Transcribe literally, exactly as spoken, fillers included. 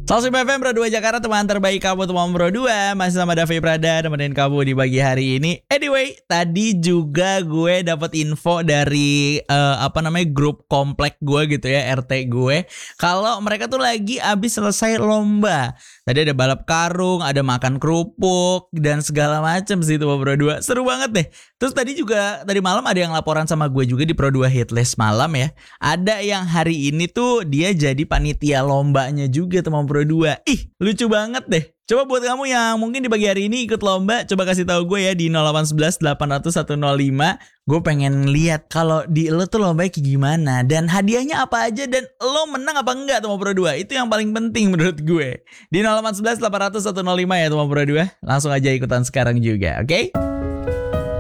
Salsi F M Pro dua Jakarta, teman terbaik kamu teman Pro dua. Masih sama Davi Prada nemenin kamu di pagi hari ini. Anyway, tadi juga gue dapet info dari uh, apa namanya grup komplek gue gitu ya, R T gue. Kalau mereka tuh lagi abis selesai lomba. Tadi ada balap karung, ada makan kerupuk dan segala macam sih teman Pro dua. Seru banget deh. Terus tadi juga tadi malam ada yang laporan sama gue juga di Pro dua Hitlist malam ya. Ada yang hari ini tuh dia jadi panitia lombanya juga teman Pro dua. Ih, lucu banget deh. Coba buat kamu yang mungkin di pagi hari ini ikut lomba, coba kasih tahu gue ya di nol delapan satu satu delapan nol nol satu nol lima. Gue pengen lihat kalau di lo tuh lombanya kayak gimana dan hadiahnya apa aja dan lo menang apa enggak teman Pro dua. Itu yang paling penting menurut gue. Di nol delapan satu satu delapan nol nol satu nol lima ya teman Pro dua. Langsung aja ikutan sekarang juga, oke? Okay?